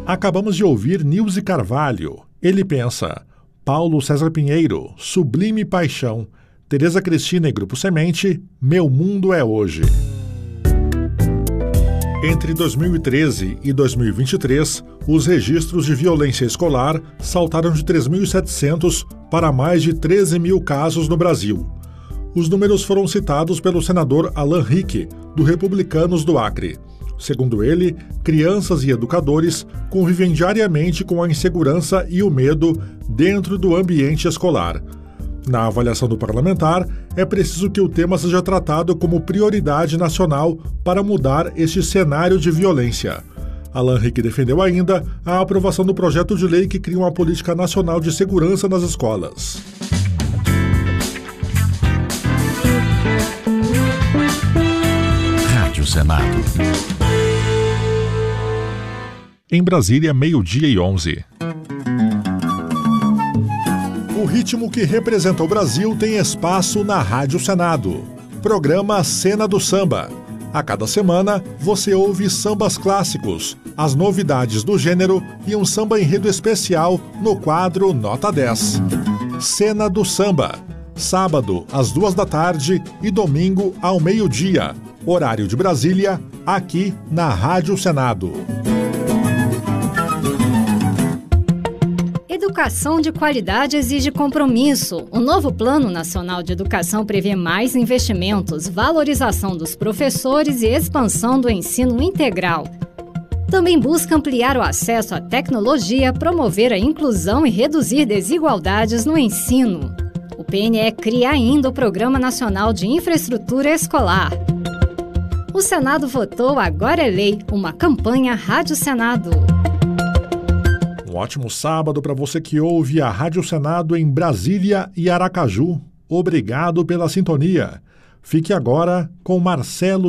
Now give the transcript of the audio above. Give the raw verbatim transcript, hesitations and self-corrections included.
Acabamos de ouvir Nilce Carvalho, Ele Pensa, Paulo César Pinheiro, Sublime Paixão, Tereza Cristina e Grupo Semente, Meu Mundo é Hoje. Entre dois mil e treze e dois mil e vinte e três, os registros de violência escolar saltaram de três mil e setecentos para mais de treze mil casos no Brasil. Os números foram citados pelo senador Alan Rick, do Republicanos do Acre. Segundo ele, crianças e educadores convivem diariamente com a insegurança e o medo dentro do ambiente escolar. Na avaliação do parlamentar, é preciso que o tema seja tratado como prioridade nacional para mudar este cenário de violência. Alan Rick defendeu ainda a aprovação do projeto de lei que cria uma política nacional de segurança nas escolas. Rádio Senado. Em Brasília, meio-dia e onze. O ritmo que representa o Brasil tem espaço na Rádio Senado. Programa Cena do Samba. A cada semana, você ouve sambas clássicos, as novidades do gênero e um samba enredo especial no quadro Nota dez. Cena do Samba. Sábado, às duas da tarde e domingo, ao meio-dia. Horário de Brasília, aqui na Rádio Senado. Educação de qualidade exige compromisso. O novo Plano Nacional de Educação prevê mais investimentos, valorização dos professores e expansão do ensino integral. Também busca ampliar o acesso à tecnologia, promover a inclusão e reduzir desigualdades no ensino. O P N E cria ainda o Programa Nacional de Infraestrutura Escolar. O Senado votou Agora é Lei, uma campanha Rádio Senado. Um ótimo sábado para você que ouve a Rádio Senado em Brasília e Aracaju. Obrigado pela sintonia. Fique agora com Marcelo